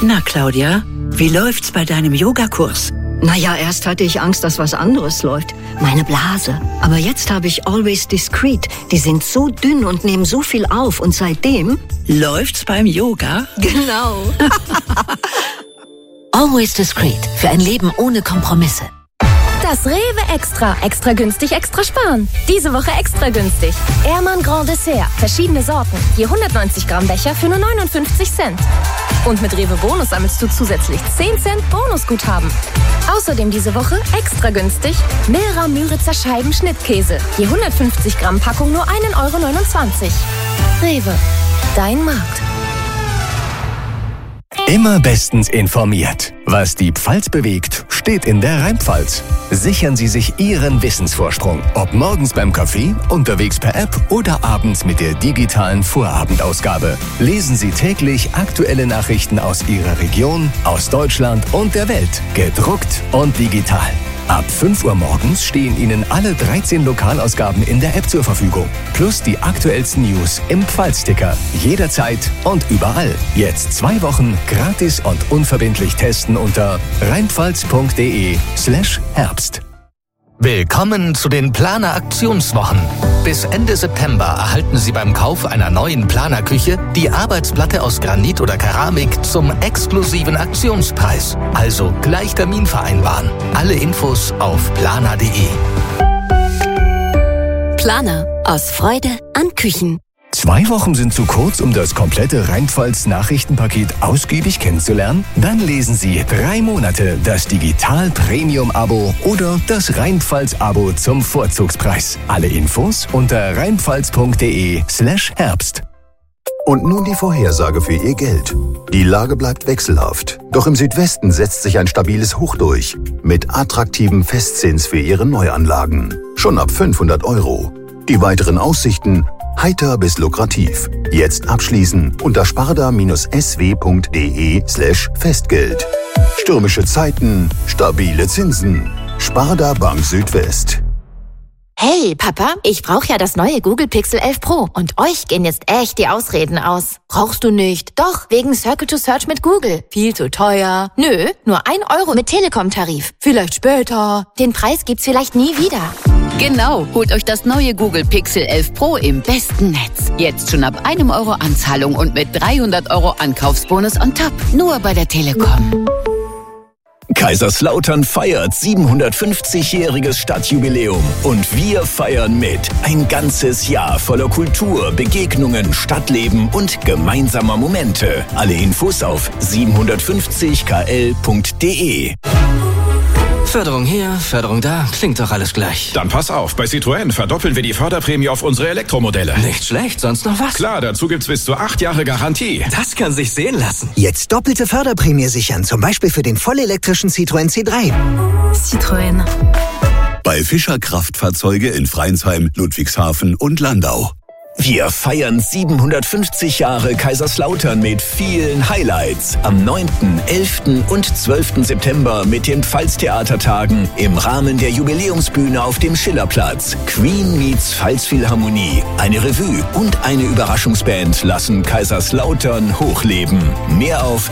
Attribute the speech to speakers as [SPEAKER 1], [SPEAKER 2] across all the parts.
[SPEAKER 1] Na, Claudia, wie läuft's bei deinem Yogakurs?
[SPEAKER 2] Naja, erst hatte ich Angst, dass was anderes läuft. Meine Blase. Aber jetzt habe ich Always Discreet. Die sind so dünn und nehmen so viel auf. Und seitdem...
[SPEAKER 1] Läuft's beim Yoga?
[SPEAKER 2] Genau.
[SPEAKER 3] Always Discreet. Für ein Leben ohne Kompromisse.
[SPEAKER 4] Das Rewe Extra. Extra günstig, extra sparen. Diese Woche extra günstig. Ehrmann Grand Dessert. Verschiedene Sorten. Je 190 Gramm Becher für nur 59 Cent. Und mit Rewe Bonus sammelst du zusätzlich 10 Cent Bonusguthaben. Außerdem diese Woche extra günstig Milra Müritzer Scheiben Schnittkäse. Je 150 Gramm Packung nur 1,29 €. Rewe. Dein Markt.
[SPEAKER 5] Immer bestens informiert. Was die Pfalz bewegt, steht in der Rheinpfalz. Sichern Sie sich Ihren Wissensvorsprung. Ob morgens beim Kaffee, unterwegs per App oder abends mit der digitalen Vorabendausgabe. Lesen Sie täglich aktuelle Nachrichten aus Ihrer Region, aus Deutschland und der Welt. Gedruckt und digital. Ab 5 Uhr morgens stehen Ihnen alle 13 Lokalausgaben in der App zur Verfügung. Plus die aktuellsten News im Pfalzticker. Jederzeit und überall. Jetzt 2 Wochen gratis und unverbindlich testen unter rheinpfalz.de/Herbst.
[SPEAKER 6] Willkommen zu den Planer-Aktionswochen. Bis Ende September erhalten Sie beim Kauf einer neuen Planerküche die Arbeitsplatte aus Granit oder Keramik zum exklusiven Aktionspreis. Also gleich Termin vereinbaren. Alle Infos auf planer.de.
[SPEAKER 3] Planer. Aus Freude an Küchen.
[SPEAKER 5] 2 Wochen sind zu kurz, um das komplette Rheinpfalz-Nachrichtenpaket ausgiebig kennenzulernen? Dann lesen Sie 3 Monate das Digital-Premium-Abo oder das Rheinpfalz-Abo zum Vorzugspreis. Alle Infos unter rheinpfalz.de/Herbst.
[SPEAKER 7] Und nun die Vorhersage für Ihr Geld. Die Lage bleibt wechselhaft. Doch im Südwesten setzt sich ein stabiles Hoch durch. Mit attraktivem Festzins für Ihre Neuanlagen. Schon ab 500 €. Die weiteren Aussichten: heiter bis lukrativ. Jetzt abschließen unter sparda-sw.de/Festgeld. Stürmische Zeiten, stabile Zinsen. Sparda Bank Südwest.
[SPEAKER 8] Hey, Papa, ich brauche ja das neue Google Pixel 11 Pro und euch gehen jetzt echt die Ausreden aus. Brauchst du nicht? Doch, wegen Circle to Search mit Google. Viel zu teuer. Nö, nur 1 € mit Telekom-Tarif. Vielleicht später. Den Preis gibt's vielleicht nie wieder.
[SPEAKER 9] Genau, holt euch das neue Google Pixel 11 Pro im besten Netz. Jetzt schon ab 1 € Anzahlung und mit 300 € Ankaufsbonus on top. Nur bei der Telekom.
[SPEAKER 5] Kaiserslautern feiert 750-jähriges Stadtjubiläum und wir feiern mit. Ein ganzes Jahr voller Kultur, Begegnungen, Stadtleben und gemeinsamer Momente. Alle Infos auf 750kl.de.
[SPEAKER 10] Förderung hier, Förderung da, klingt doch alles gleich.
[SPEAKER 11] Dann pass auf, bei Citroën verdoppeln wir die Förderprämie auf unsere Elektromodelle.
[SPEAKER 10] Nicht schlecht, sonst noch was?
[SPEAKER 11] Klar, dazu gibt's bis zu 8 Jahre Garantie.
[SPEAKER 10] Das kann sich sehen lassen.
[SPEAKER 12] Jetzt doppelte Förderprämie sichern, zum Beispiel für den vollelektrischen Citroën C3.
[SPEAKER 13] Citroën.
[SPEAKER 14] Bei Fischer Kraftfahrzeuge in Freinsheim, Ludwigshafen und Landau.
[SPEAKER 5] Wir feiern 750 Jahre Kaiserslautern mit vielen Highlights. Am 9., 11. und 12. September mit den Pfalztheatertagen im Rahmen der Jubiläumsbühne auf dem Schillerplatz. Queen meets Pfalzphilharmonie, eine Revue und eine Überraschungsband lassen Kaiserslautern hochleben. Mehr auf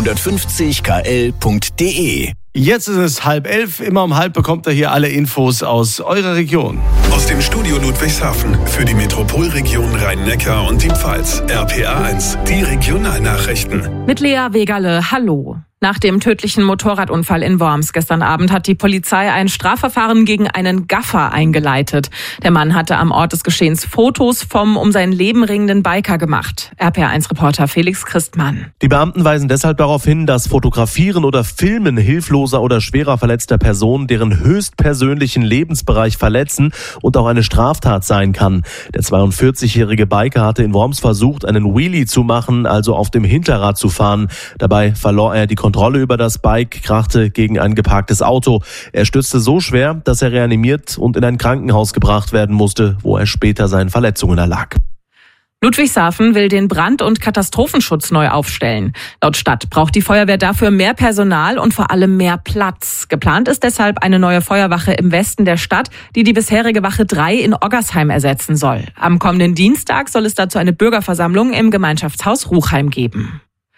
[SPEAKER 5] 750kl.de.
[SPEAKER 15] Jetzt ist es 10:30. Immer um 10:30 bekommt ihr hier alle Infos aus eurer Region.
[SPEAKER 16] Aus dem Studio Ludwigshafen für die Metropolregion Rhein-Neckar und die Pfalz. RPA 1, die Regionalnachrichten.
[SPEAKER 17] Mit Lea Wegerle, hallo. Nach dem tödlichen Motorradunfall in Worms gestern Abend hat die Polizei ein Strafverfahren gegen einen Gaffer eingeleitet. Der Mann hatte am Ort des Geschehens Fotos vom um sein Leben ringenden Biker gemacht. RPA1-Reporter Felix Christmann.
[SPEAKER 18] Die Beamten weisen deshalb darauf hin, dass Fotografieren oder Filmen hilfloser oder schwerer verletzter Personen deren höchstpersönlichen Lebensbereich verletzen und auch eine Straftat sein kann. Der 42-jährige Biker hatte in Worms versucht, einen Wheelie zu machen, also auf dem Hinterrad zu fahren. Dabei verlor er die Kontrolle über das Bike, krachte gegen ein geparktes Auto. Er stürzte so schwer, dass er reanimiert und in ein Krankenhaus gebracht werden musste, wo er später seinen Verletzungen erlag.
[SPEAKER 17] Ludwigshafen will den Brand- und Katastrophenschutz neu aufstellen. Laut Stadt braucht die Feuerwehr dafür mehr Personal und vor allem mehr Platz. Geplant ist deshalb eine neue Feuerwache im Westen der Stadt, die die bisherige Wache 3 in Oggersheim ersetzen soll. Am kommenden Dienstag soll es dazu eine Bürgerversammlung im Gemeinschaftshaus Ruchheim geben.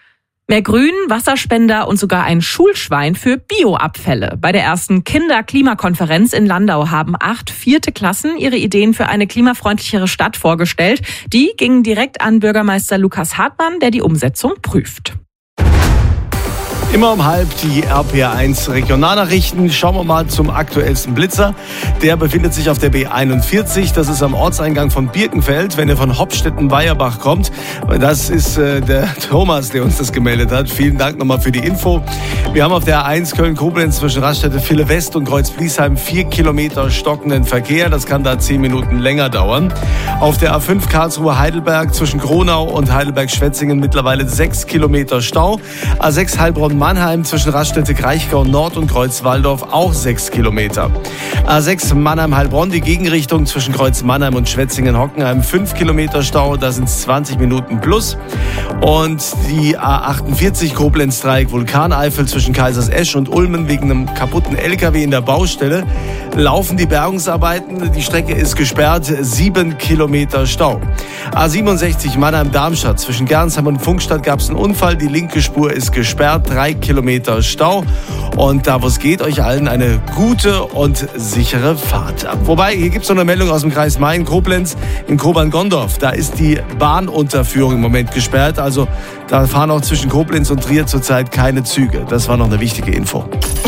[SPEAKER 17] Mehr Grün, Wasserspender und sogar ein Schulschwein für Bioabfälle. Bei der ersten Kinder-Klimakonferenz in Landau haben 8 4. Klassen ihre Ideen für eine klimafreundlichere Stadt vorgestellt. Die gingen direkt an Bürgermeister Lukas Hartmann, der die Umsetzung prüft.
[SPEAKER 15] Immer um halb die RPA1 Regionalnachrichten. Schauen wir mal zum aktuellsten Blitzer. Der befindet sich auf der B41. Das ist am Ortseingang von Birkenfeld, wenn ihr von Hopstetten-Weierbach kommt. Das ist der Thomas, der uns das gemeldet hat. Vielen Dank nochmal für die Info. Wir haben auf der A1 Köln-Koblenz zwischen Raststätte Ville West und Kreuz-Bliesheim 4 Kilometer stockenden Verkehr. Das kann da 10 Minuten länger dauern. Auf der A5 Karlsruhe-Heidelberg zwischen Kronau und Heidelberg-Schwetzingen mittlerweile 6 Kilometer Stau. A6 Heilbronn-Mannheim zwischen Raststätte Kraichgau Nord und Kreuz-Walldorf auch 6 Kilometer. A6 Mannheim-Heilbronn, die Gegenrichtung zwischen Kreuz-Mannheim und Schwetzingen-Hockenheim 5 Kilometer Stau, da sind es 20 Minuten plus. Und die A48 Koblenz-Dreieck Vulkaneifel zwischen Kaisersesch und Ulmen wegen einem kaputten LKW in der Baustelle laufen die Bergungsarbeiten. Die Strecke ist gesperrt, 7 Kilometer Stau. A67 Mannheim-Darmstadt zwischen Gernsheim und Funkstadt gab es einen Unfall. Die linke Spur ist gesperrt, 3 Kilometer Stau. Und da, wo es geht, euch allen eine gute und sichere Fahrt. Wobei, hier gibt es noch eine Meldung aus dem Kreis Main-Koblenz in Kobern-Gondorf. Da ist die Bahnunterführung im Moment gesperrt. Also da fahren auch zwischen Koblenz und Trier zurzeit keine Züge. Das war noch eine wichtige Info.